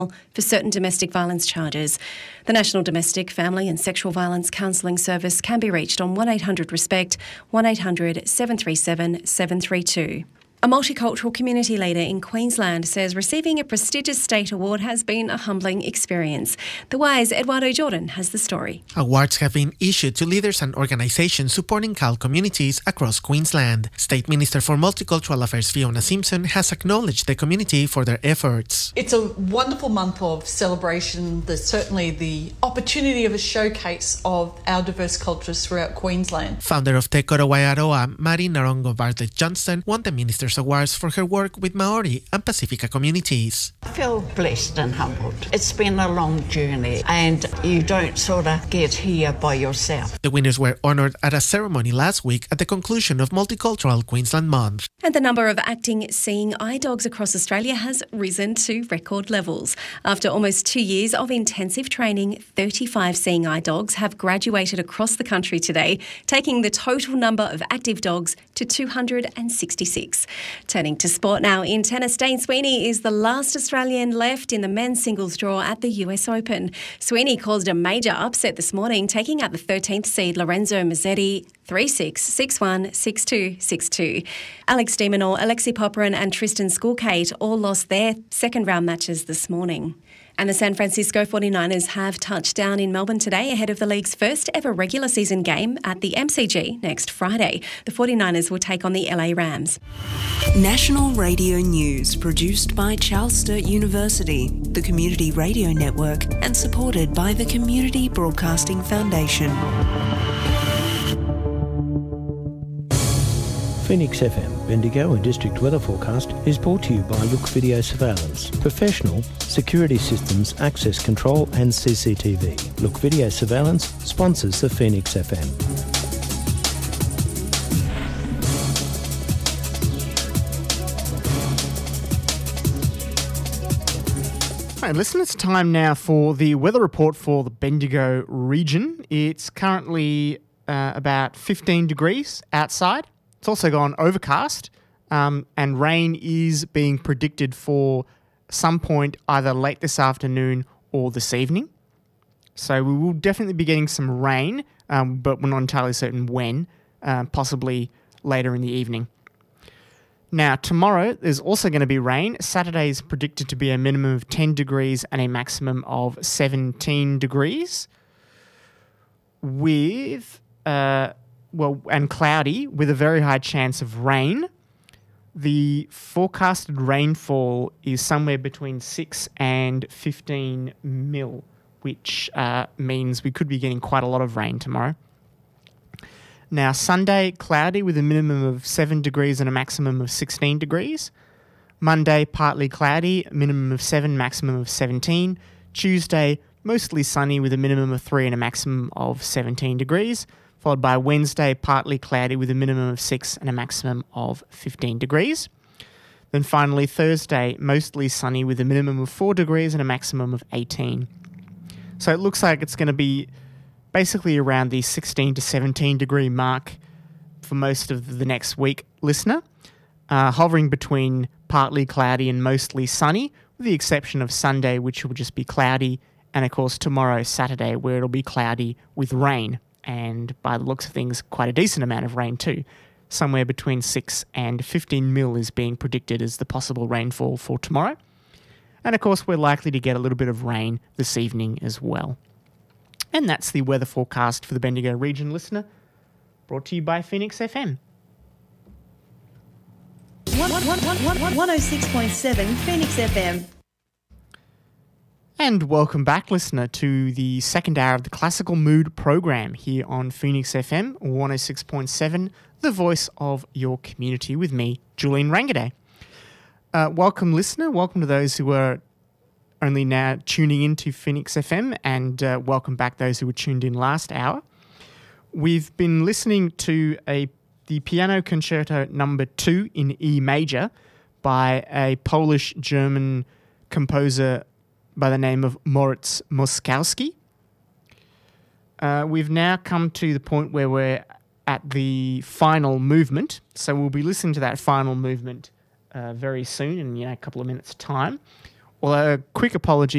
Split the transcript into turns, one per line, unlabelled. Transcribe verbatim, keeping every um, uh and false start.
for certain domestic violence charges. The National Domestic, Family and Sexual Violence Counselling Service can be reached on one eight hundred RESPECT, one eight hundred seven three seven seven three two. A multicultural community leader in Queensland says receiving a prestigious state award has been a humbling experience. The Wise Eduardo Jordan has the story.
Awards have been issued to leaders and organisations supporting C A L communities across Queensland. State Minister for Multicultural Affairs Fiona Simpson has acknowledged the community for their efforts.
It's a wonderful month of celebration. There's certainly the opportunity of a showcase of our diverse cultures throughout Queensland.
Founder of Te Korowaiaroa, Mari Narongo Bartlett Johnston, won the Minister's Awards for her work with Maori and Pacifica communities.
I feel blessed and humbled. It's been a long journey and you don't sort of get here by yourself.
The winners were honoured at a ceremony last week at the conclusion of Multicultural Queensland Month.
And the number of acting seeing eye dogs across Australia has risen to record levels. After almost two years of intensive training, thirty-five seeing eye dogs have graduated across the country today, taking the total number of active dogs to two hundred sixty-six. Turning to sport now, in tennis, Dane Sweeney is the last Australian left in the men's singles draw at the U S Open. Sweeney caused a major upset this morning, taking out the thirteenth seed Lorenzo Mazzetti three six, six one, six two, six two. Alex de Minaur, Alexei Popyrin and Tristan Skulkate all lost their second round matches this morning. And the San Francisco forty-niners have touched down in Melbourne today ahead of the league's first ever regular season game at the M C G next Friday. The forty-niners will take on the L A Rams.
National Radio News, produced by Charles Sturt University, the Community Radio Network, and supported by the Community Broadcasting Foundation.
Phoenix F M, Bendigo and District Weather Forecast is brought to you by Look Video Surveillance. Professional security systems, access control and C C T V. Look Video Surveillance sponsors the Phoenix F M.
Right, listen, it's time now for the weather report for the Bendigo region. It's currently uh, about fifteen degrees outside. It's also gone overcast, um, and rain is being predicted for some point either late this afternoon or this evening. So we will definitely be getting some rain, um, but we're not entirely certain when, uh, possibly later in the evening. Now, tomorrow there's also going to be rain. Saturday is predicted to be a minimum of ten degrees and a maximum of seventeen degrees. With... Uh, Well, and cloudy with a very high chance of rain. The forecasted rainfall is somewhere between six and fifteen mil, which uh, means we could be getting quite a lot of rain tomorrow. Now, Sunday, cloudy with a minimum of seven degrees and a maximum of sixteen degrees. Monday, partly cloudy, minimum of seven, maximum of seventeen. Tuesday, mostly sunny with a minimum of three and a maximum of seventeen degrees. Followed by Wednesday, partly cloudy with a minimum of six and a maximum of fifteen degrees. Then finally, Thursday, mostly sunny with a minimum of four degrees and a maximum of eighteen. So it looks like it's going to be basically around the sixteen to seventeen degree mark for most of the next week, listener, uh, hovering between partly cloudy and mostly sunny, with the exception of Sunday, which will just be cloudy, and of course tomorrow, Saturday, where it'll be cloudy with rain. And by the looks of things, quite a decent amount of rain too. Somewhere between six and fifteen mil is being predicted as the possible rainfall for tomorrow. And of course, we're likely to get a little bit of rain this evening as well. And that's the weather forecast for the Bendigo region, listener, brought to you by Phoenix F M.
one oh six point seven Phoenix F M.
And welcome back, listener, to the second hour of the Classical Mood program here on Phoenix F M one oh six point seven, the voice of your community, with me, Julian Rangaday. Uh, welcome, listener. Welcome to those who are only now tuning into Phoenix F M, and uh, welcome back those who were tuned in last hour. We've been listening to a the Piano Concerto Number Two in E major by a Polish-German composer by the name of Moritz Moszkowski. Uh, we've now come to the point where we're at the final movement, so we'll be listening to that final movement uh, very soon, in you know, a couple of minutes' time. Well, a quick apology